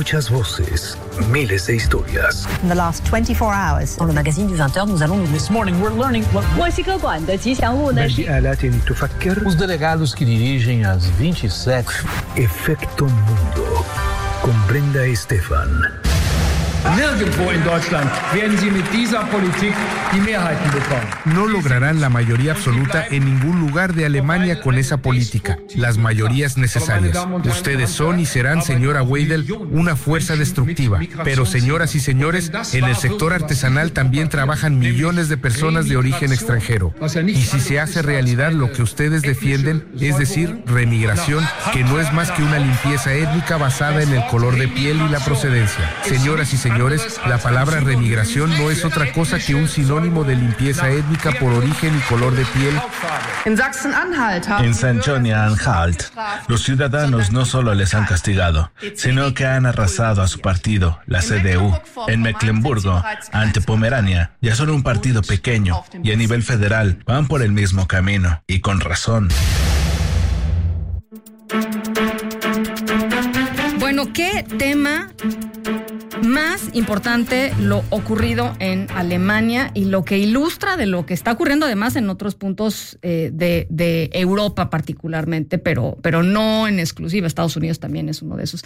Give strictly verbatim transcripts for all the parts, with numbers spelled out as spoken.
Muchas voces, miles de historias. In the last twenty-four hours, dans le magazine du vingt heures, nous allons... This morning we're learning what... Os delegados que dirigem as vinte e sete. Efecto Mundo, con Brenda Estefan. Nirgendwo in Deutschland werden Sie mit dieser Politik die Mehrheiten bekommen. No lograrán la mayoría absoluta en ningún lugar de Alemania con esa política. Las mayorías necesarias. Ustedes son y serán, señora Weidel, una fuerza destructiva. Pero, señoras y señores, en el sector artesanal también trabajan millones de personas de origen extranjero. Y si se hace realidad lo que ustedes defienden, es decir, remigración, que no es más que una limpieza étnica basada en el color de piel y la procedencia. Señoras y señores, Señores, la palabra remigración no es otra cosa que un sinónimo de limpieza étnica por origen y color de piel. En Sajonia-Anhalt, los ciudadanos no solo les han castigado, sino que han arrasado a su partido, la C D U. En Mecklemburgo, ante Pomerania, ya son un partido pequeño y a nivel federal van por el mismo camino, y con razón. Bueno, ¿qué tema más importante lo ocurrido en Alemania y lo que ilustra de lo que está ocurriendo además en otros puntos eh, de, de Europa particularmente, pero, pero no en exclusiva? Estados Unidos también es uno de esos.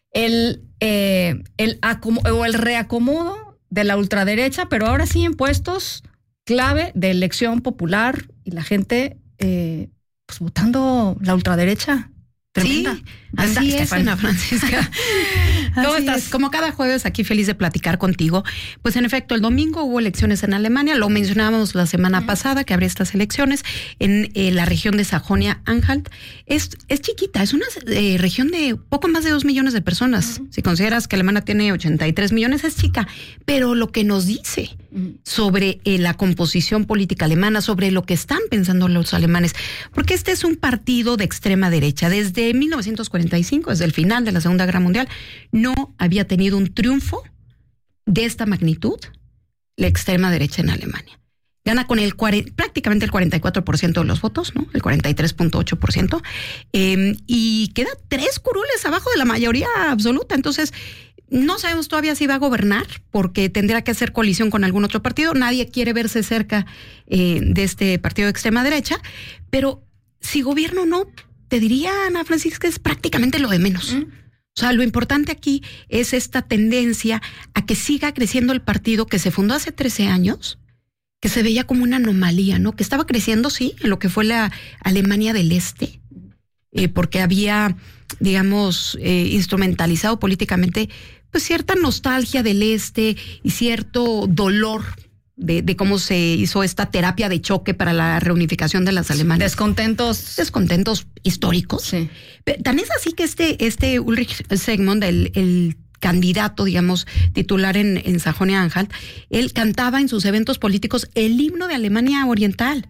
El, eh, el, acom- o el reacomodo de la ultraderecha, pero ahora sí en puestos clave de elección popular y la gente eh, pues votando la ultraderecha. Tremenda. Sí, así es, Ana Francisca. ¿Cómo estás? Es. Como cada jueves, aquí feliz de platicar contigo. Pues en efecto, el domingo hubo elecciones en Alemania, lo mencionábamos la semana uh-huh. pasada, que habría estas elecciones en eh, la región de Sajonia-Anhalt. Es, es chiquita, es una eh, región de poco más de dos millones de personas. Uh-huh. Si consideras que Alemania tiene ochenta y tres millones, es chica. Pero lo que nos dice uh-huh. sobre eh, la composición política alemana, sobre lo que están pensando los alemanes, porque este es un partido de extrema derecha. Desde Desde mil novecientos cuarenta y cinco, desde el final de la Segunda Guerra Mundial, no había tenido un triunfo de esta magnitud la extrema derecha en Alemania. Gana con el prácticamente el cuarenta y cuatro por ciento de los votos, ¿no? El cuarenta y tres punto ocho por ciento, eh, y queda tres curules abajo de la mayoría absoluta. Entonces, no sabemos todavía si va a gobernar, porque tendrá que hacer coalición con algún otro partido. Nadie quiere verse cerca eh, de este partido de extrema derecha, pero si gobierna o no, te diría, Ana Francisca, es prácticamente lo de menos. ¿Mm? O sea, lo importante aquí es esta tendencia a que siga creciendo el partido que se fundó hace trece años, que se veía como una anomalía, ¿no? Que estaba creciendo, sí, en lo que fue la Alemania del Este, eh, porque había, digamos, eh, instrumentalizado políticamente pues cierta nostalgia del Este y cierto dolor De, de cómo se hizo esta terapia de choque para la reunificación de las Alemanias. Descontentos. Descontentos históricos. Sí. Pero tan es así que este, este Ulrich Segmund, el, el candidato, digamos, titular en, en Sajonia-Anhalt, él cantaba en sus eventos políticos el himno de Alemania Oriental.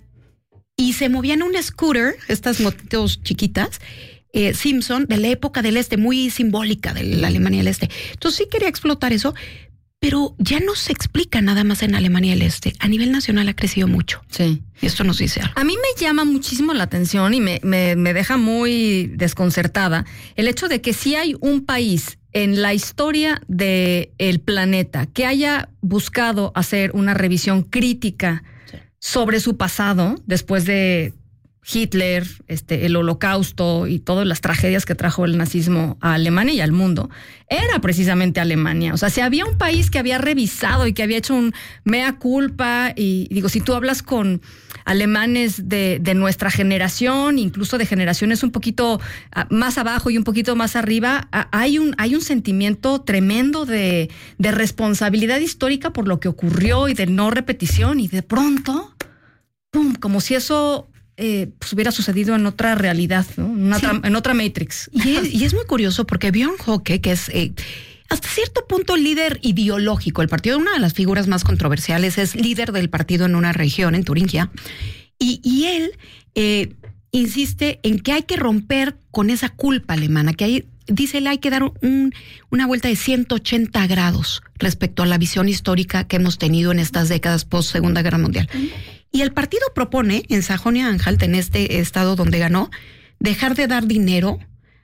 Y se movía en un scooter, estas motos chiquitas, eh, Simpson, de la época del Este, muy simbólica de la Alemania del Este. Entonces sí quería explotar eso. Pero ya no se explica nada más en Alemania del Este. A nivel nacional ha crecido mucho. Sí. Y esto nos dice algo. A mí me llama muchísimo la atención y me, me, me deja muy desconcertada el hecho de que si hay un país en la historia del planeta que haya buscado hacer una revisión crítica sí. sobre su pasado, después de Hitler, este, el Holocausto y todas las tragedias que trajo el nazismo a Alemania y al mundo, era precisamente Alemania. O sea, si había un país que había revisado y que había hecho un mea culpa, y digo, si tú hablas con alemanes de, de nuestra generación, incluso de generaciones un poquito más abajo y un poquito más arriba, hay un, hay un sentimiento tremendo de, de responsabilidad histórica por lo que ocurrió y de no repetición, y de pronto, ¡pum!, como si eso Eh, pues hubiera sucedido en otra realidad, ¿no? En, una sí. tra- en otra Matrix. Y es, y es muy curioso porque Björn Höcke, que es eh, hasta cierto punto líder ideológico del partido, una de las figuras más controversiales, es líder del partido en una región, en Turingia, y, y él eh, insiste en que hay que romper con esa culpa alemana, que hay, dice él, hay que dar un, una vuelta de ciento ochenta grados respecto a la visión histórica que hemos tenido en estas décadas post Segunda Guerra Mundial. Uh-huh. Y el partido propone en Sajonia-Anhalt, en este estado donde ganó, dejar de dar dinero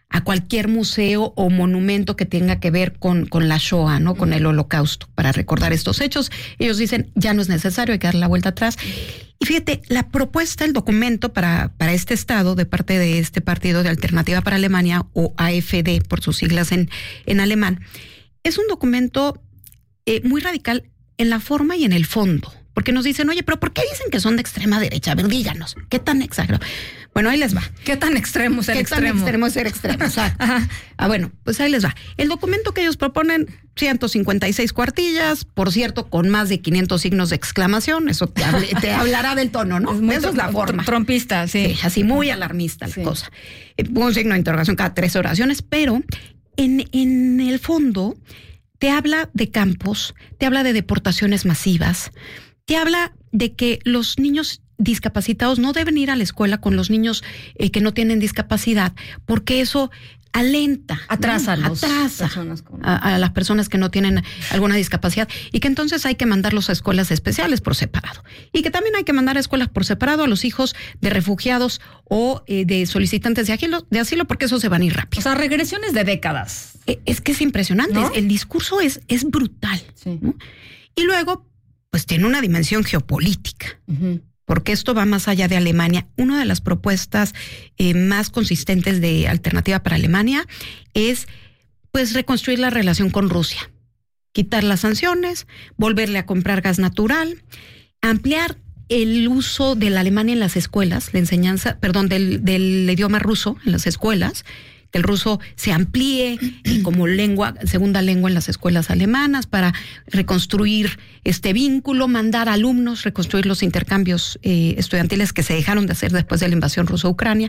a cualquier museo o monumento que tenga que ver con, con la Shoah, ¿no? Con el Holocausto, para recordar estos hechos. Ellos dicen, ya no es necesario, hay que dar la vuelta atrás. Y fíjate, la propuesta, el documento para, para este estado, de parte de este partido de Alternativa para Alemania, o A F D, por sus siglas en, en alemán, es un documento eh, muy radical en la forma y en el fondo. Porque nos dicen, oye, pero ¿por qué dicen que son de extrema derecha? A ver, díganos, ¿qué tan exagerado? Bueno, ahí les va. ¿Qué tan extremo es el ¿Qué extremo? ¿Qué tan extremo es ser extremo? O sea, ah, bueno, pues ahí les va. El documento que ellos proponen, ciento cincuenta y seis cuartillas, por cierto, con más de quinientos signos de exclamación, eso te, hable, te hablará del tono, ¿no? Es muy Eso es la forma. Trompista, sí. Sí, así muy alarmista sí. la cosa. Un signo de interrogación cada tres oraciones, pero en, en el fondo te habla de campos, te habla de deportaciones masivas, te habla de que los niños discapacitados no deben ir a la escuela con los niños eh, que no tienen discapacidad, porque eso alenta, atrasa, ¿no? a, los atrasa con... a, a las personas que no tienen alguna discapacidad, y que entonces hay que mandarlos a escuelas especiales por separado, y que también hay que mandar a escuelas por separado a los hijos de refugiados o eh, de solicitantes de asilo, de asilo, porque eso se van a ir rápido. O sea, regresiones de décadas. Eh, es que es impresionante, ¿no? El discurso es, es brutal. Sí. ¿No? Y luego, pues tiene una dimensión geopolítica. Uh-huh. Porque esto va más allá de Alemania. Una de las propuestas eh, más consistentes de Alternativa para Alemania es, pues, reconstruir la relación con Rusia, quitar las sanciones, volverle a comprar gas natural, ampliar el uso de la Alemania en las escuelas, la enseñanza, perdón, del, del idioma ruso en las escuelas, que el ruso se amplíe como lengua, segunda lengua en las escuelas alemanas, para reconstruir este vínculo, mandar alumnos, reconstruir los intercambios eh, estudiantiles que se dejaron de hacer después de la invasión rusa a Ucrania.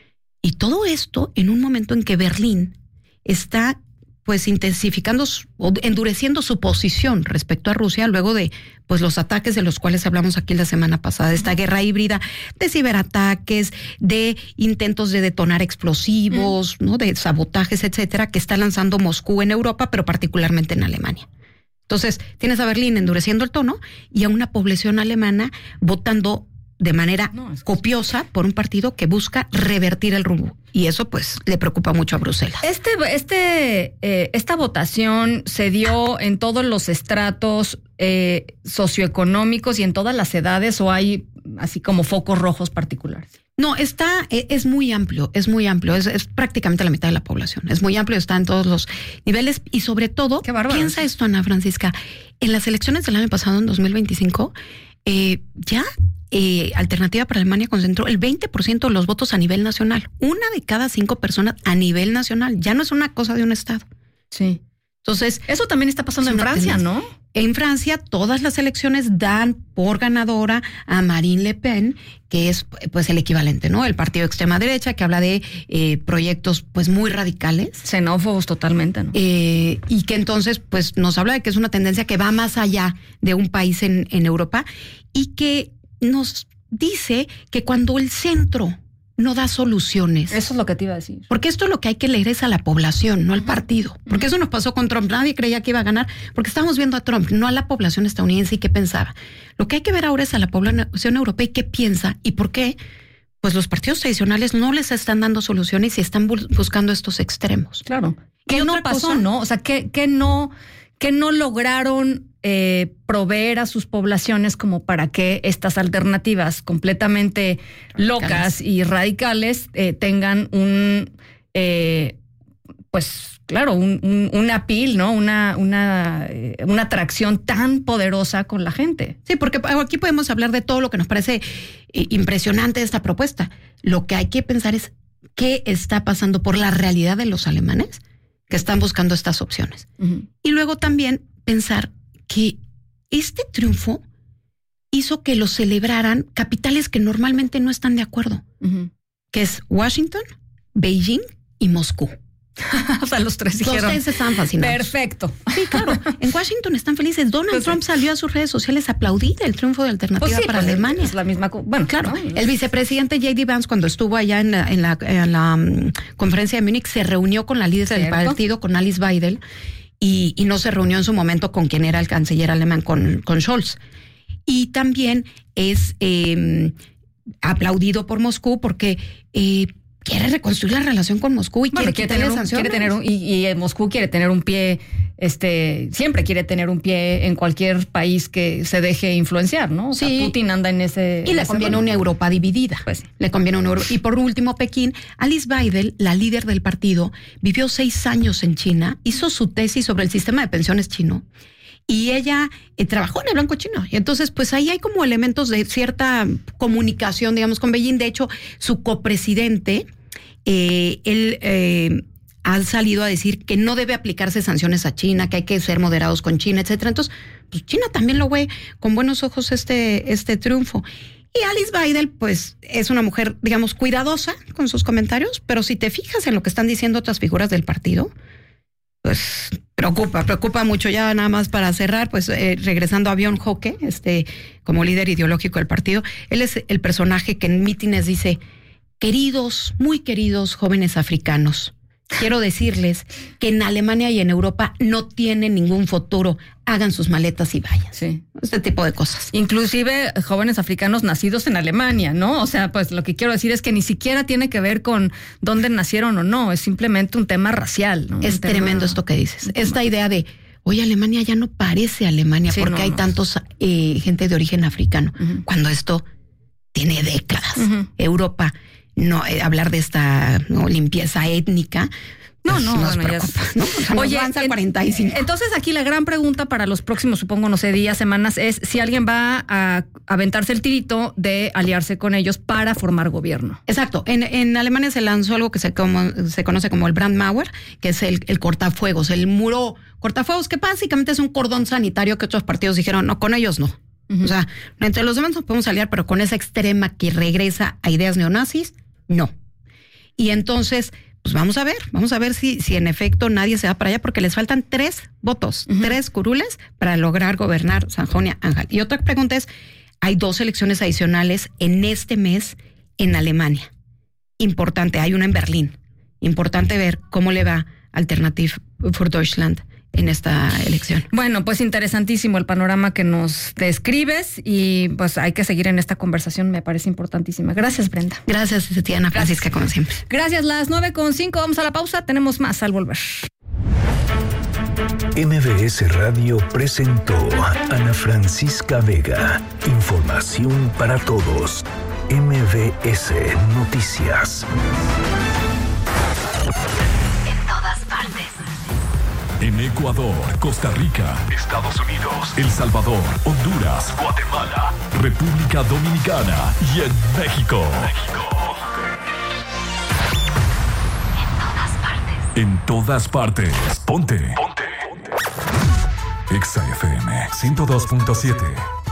Y todo esto en un momento en que Berlín está pues intensificando o endureciendo su posición respecto a Rusia luego de pues los ataques de los cuales hablamos aquí la semana pasada, esta guerra híbrida de ciberataques, de intentos de detonar explosivos, mm. ¿no? de sabotajes, etcétera, que está lanzando Moscú en Europa, pero particularmente en Alemania. Entonces, tienes a Berlín endureciendo el tono y a una población alemana votando de manera no, es que copiosa por un partido que busca revertir el rumbo. Y eso, pues, le preocupa mucho a Bruselas. Este, este, eh, esta votación se dio en todos los estratos eh, socioeconómicos y en todas las edades, ¿o hay así como focos rojos particulares? No, está, es muy amplio, es muy amplio, es, es prácticamente la mitad de la población, es muy amplio, está en todos los niveles y sobre todo, piensa esto, Ana Francisca, en las elecciones del año pasado, en dos mil veinticinco, eh, ya eh, Alternativa para Alemania concentró el veinte por ciento de los votos a nivel nacional, una de cada cinco personas a nivel nacional, ya no es una cosa de un estado. Sí. Entonces, eso también está pasando en Francia, tendencia. ¿No? En Francia, todas las elecciones dan por ganadora a Marine Le Pen, que es pues el equivalente, ¿no? El partido de extrema derecha que habla de eh, proyectos pues muy radicales. Xenófobos totalmente, ¿no? Eh, y que entonces pues nos habla de que es una tendencia que va más allá de un país en, en Europa y que nos dice que cuando el centro no da soluciones. Eso es lo que te iba a decir. Porque esto lo que hay que leer es a la población, no al partido. Porque eso nos pasó con Trump. Nadie creía que iba a ganar, porque estábamos viendo a Trump, no a la población estadounidense y qué pensaba. Lo que hay que ver ahora es a la población europea y qué piensa y por qué pues los partidos tradicionales no les están dando soluciones y están bu- buscando estos extremos. Claro. ¿Qué no pasó, cosa? no? O sea, ¿qué, qué no, qué no lograron Eh, proveer a sus poblaciones como para que estas alternativas completamente radicales. locas y radicales eh, tengan un, eh, pues claro, un, un, un appeal, ¿no? Una, una, eh, una atracción tan poderosa con la gente. Sí, porque aquí podemos hablar de todo lo que nos parece eh, impresionante de esta propuesta. Lo que hay que pensar es qué está pasando por la realidad de los alemanes que están buscando estas opciones. Uh-huh. Y luego también pensar que este triunfo hizo que lo celebraran capitales que normalmente no están de acuerdo, uh-huh. que es Washington, Beijing y Moscú. O sea, los tres dijeron. Los tres estaban fascinados. Perfecto. Sí, claro. En Washington están felices. Donald pues Trump sí. salió a sus redes sociales a aplaudir el triunfo de Alternativa pues sí, para pues Alemania. Es la misma. Bueno, claro. ¿no? El vicepresidente J D Vance, cuando estuvo allá en la, en la, en la um, conferencia de Múnich, se reunió con la líder ¿Cierto? del partido, con Alice Weidel. Y, y no se reunió en su momento con quien era el canciller alemán, con, con Scholz. Y también es eh, aplaudido por Moscú porque eh, quiere reconstruir la relación con Moscú y bueno, quiere, quiere tener un, sanciones. quiere tener un, y, y Moscú quiere tener un pie, este, siempre quiere tener un pie en cualquier país que se deje influenciar, ¿no? O sí. sea, Putin anda en ese... Y le conviene una Europa dividida. Pues sí. Le conviene una Europa. Y por último, Pekín, Alice Weidel, la líder del partido, vivió seis años en China, hizo su tesis sobre el sistema de pensiones chino. Y ella eh, trabajó en el Banco Chino. Y entonces, pues ahí hay como elementos de cierta comunicación, digamos, con Beijing. De hecho, su copresidente, eh, él eh, ha salido a decir que no debe aplicarse sanciones a China, que hay que ser moderados con China, etcétera. Entonces, pues China también lo ve con buenos ojos este, este triunfo. Y Alice Weidel, pues, es una mujer, digamos, cuidadosa con sus comentarios, pero si te fijas en lo que están diciendo otras figuras del partido, pues preocupa, preocupa mucho. Ya nada más para cerrar, pues eh, regresando a Björn Höcke, este, como líder ideológico del partido, él es el personaje que en mítines dice, queridos, muy queridos jóvenes africanos, quiero decirles que en Alemania y en Europa no tienen ningún futuro. Hagan sus maletas y vayan. Sí. Este tipo de cosas. Inclusive jóvenes africanos nacidos en Alemania, ¿no? O sea, pues lo que quiero decir es que ni siquiera tiene que ver con dónde nacieron o no, es simplemente un tema racial, ¿no? Es un tremendo tema, esto que dices. Esta idea de, oye, Alemania ya no parece Alemania sí, porque no, hay no. tantos eh, gente de origen africano, uh-huh. cuando esto tiene décadas. Uh-huh. Europa, no eh, hablar de esta no, limpieza étnica. No, no, nos bueno, preocupa, ya es... ¿no? O sea, Oye, avanza al cuarenta y cinco. Entonces aquí la gran pregunta para los próximos, supongo, no sé, días, semanas, es si alguien va a aventarse el tirito de aliarse con ellos para formar gobierno. Exacto. En, en Alemania se lanzó algo que se, como, se conoce como el Brandmauer, que es el, el cortafuegos, el muro cortafuegos, que básicamente es un cordón sanitario que otros partidos dijeron, no, con ellos no. Uh-huh. O sea, entre los demás nos podemos aliar, pero con esa extrema que regresa a ideas neonazis, no. Y entonces... Pues vamos a ver, vamos a ver si, si en efecto nadie se va para allá, porque les faltan tres votos, uh-huh. tres curules para lograr gobernar Sajonia-Anhalt. Y otra pregunta es, hay dos elecciones adicionales en este mes en Alemania. Importante, hay una en Berlín. Importante ver cómo le va Alternative für Deutschland en esta elección. Bueno, pues interesantísimo el panorama que nos describes y pues hay que seguir en esta conversación, me parece importantísima. Gracias, Brenda. Gracias, Ana Francisca, como siempre. Gracias, las nueve con cinco, vamos a la pausa, tenemos más al volver. M B S Radio presentó Ana Francisca Vega. Información para todos. M B S Noticias. En Ecuador, Costa Rica, Estados Unidos, El Salvador, Honduras, Guatemala, República Dominicana y en México. México. En todas partes. En todas partes. Ponte. Ponte. Exa F M ciento dos punto siete.